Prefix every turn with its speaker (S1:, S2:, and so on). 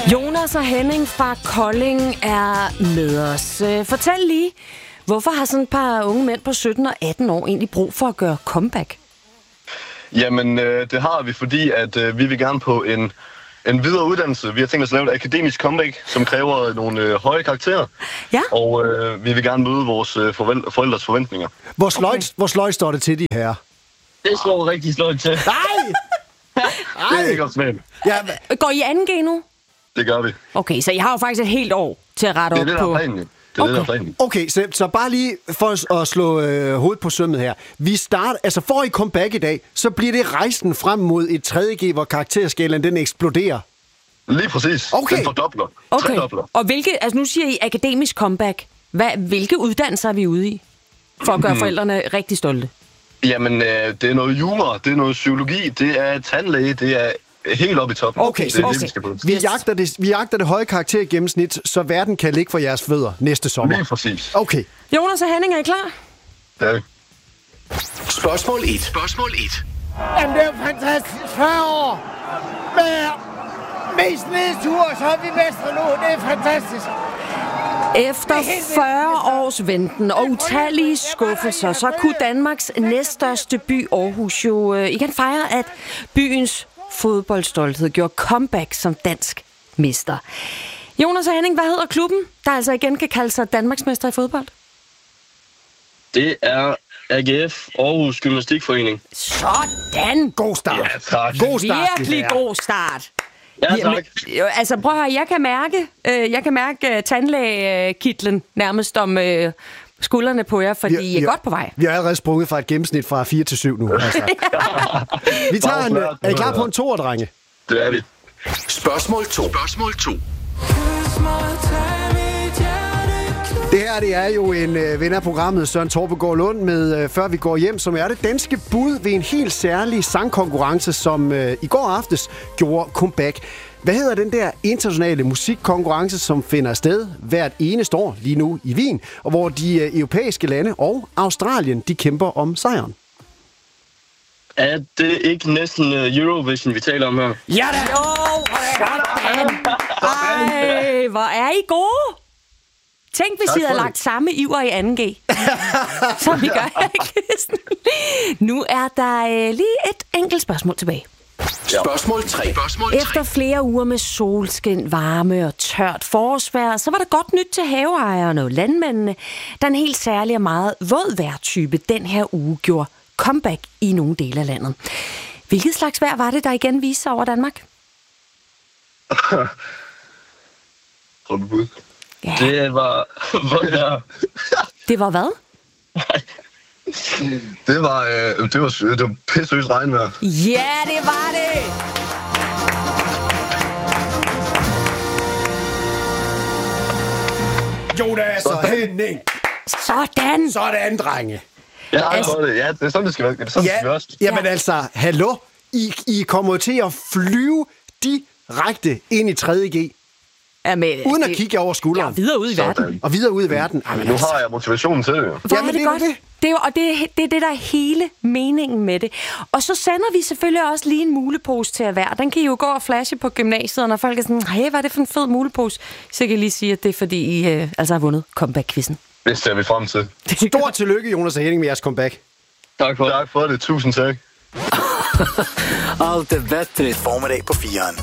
S1: Jonas og Henning fra Kolding er med os. Fortæl lige, hvorfor har sådan et par unge mænd på 17 og 18 år egentlig brug for at gøre comeback?
S2: Jamen, det har vi, fordi at vi vil gerne på en videre uddannelse. Vi har tænkt os at lave et akademisk comeback, som kræver nogle høje karakterer.
S1: Ja.
S2: Og vi vil gerne møde vores forældres forventninger.
S3: Hvor sløjt står det til de her?
S2: Det slår rigtig sløjt til.
S3: Nej!
S2: Det er ikke også svært.
S3: Ja,
S1: Går I 2G nu?
S2: Det gør vi.
S1: Okay, så I har jo faktisk et helt år til at rette op på.
S2: Det er det, der er planen. Det er planen.
S3: Okay, så bare lige for at slå hovedet på sømmet her. Vi starter, altså får I comeback i dag, så bliver det rejsen frem mod et 3G, hvor karakterskalaen den eksploderer.
S2: Lige præcis.
S3: Okay.
S2: Den fordobler.
S1: Okay,
S2: Tredobler.
S1: og altså nu siger I akademisk comeback. Hvilke uddannelser er vi ude i? For at gøre forældrene rigtig stolte.
S2: Jamen, det er noget jura, det er noget psykologi, det er tandlæge, det er helt oppe i toppen.
S3: Okay,
S2: det er
S3: okay.
S2: det, vi skal på.
S3: Vi jagter det høje karakter i gennemsnit, så verden kan ligge for jeres fødder næste sommer.
S2: Lige præcis.
S3: Okay.
S1: Jonas og Henning, er I klar?
S2: Det er vi.
S4: Spørgsmål 1.
S5: Jamen, det er jo fantastisk. 40 år med mest nedtur, så er vi mestre nu. Det er fantastisk.
S1: Efter 40 års venten og utallige skuffelser, så kunne Danmarks næststørste by, Aarhus, jo igen fejre, at byens fodboldstolthed gjorde comeback som dansk mester. Jonas og Henning, hvad hedder klubben, der altså igen kan kalde sig Danmarksmester i fodbold?
S2: Det er AGF, Aarhus Gymnastikforening.
S1: Sådan!
S3: God start.
S2: Ja, tak.
S3: God start.
S1: Virkelig god start.
S2: Ja, tak.
S1: Altså prøv at høre, jeg kan mærke tandlægekitlen nærmest om skuldrene på jer, fordi I er godt på vej.
S3: Vi har allerede sprunget fra et gennemsnit fra 4 til 7 nu. Altså. Vi tager er I klar på en toer, drenge?
S2: Det er vi.
S4: Spørgsmål 2.
S3: Det her, det er jo en ven af programmet, Søren Torpegaard Lund, med Før vi går hjem, som er det danske bud ved en helt særlig sangkonkurrence, som i går aftes gjorde comeback. Hvad hedder den der internationale musikkonkurrence, som finder sted hvert eneste år lige nu i Wien, og hvor de europæiske lande og Australien, de kæmper om sejren?
S2: Er det ikke næsten Eurovision, vi taler om her?
S1: Ja da! Jo, ej, hvor er I gode! Tænk, hvis I havde lagt samme iver i 2G, som vi gør her i quizzen. Nu er der lige et enkelt spørgsmål tilbage.
S4: Spørgsmål 3.
S1: Efter flere uger med solskin, varme og tørt forårsvejr, så var der godt nyt til haveejerne og landmændene, der en helt særlig og meget våd vejrtype den her uge gjorde comeback i nogle dele af landet. Hvilket slags vejr var det, der igen viste sig over Danmark?
S2: Tror du bud?
S1: Ja.
S2: Det var...
S1: Det var hvad?
S2: Det var pissøst regnvejr.
S1: Ja, det var det!
S3: Jonas og Henning! Sådan, drenge!
S2: Ja, det er sådan, det skal være. Det er sådan, det skal være.
S3: Jamen altså, hallo? I kommer til at flyve direkte ind i 3G. Uden at kigge over skulderen.
S1: Ja, videre ud i verden.
S3: Og videre ud i verden.
S2: Nu har jeg motivationen til det.
S1: Hvor er det godt. Det er det, der er hele meningen med det. Og så sender vi selvfølgelig også lige en mulepose til hver. Den kan I jo gå og flashe på gymnasiet, og når folk er sådan, hey, hvad er det for en fed mulepose? Så kan jeg lige sige, at det er fordi, I altså har vundet comeback-quizzen.
S2: Det ser vi frem til.
S3: Stort tillykke, Jonas og Henning, med jeres comeback.
S2: Tak for det. Tusind tak.
S4: Allt är bättre i formiddag på 4.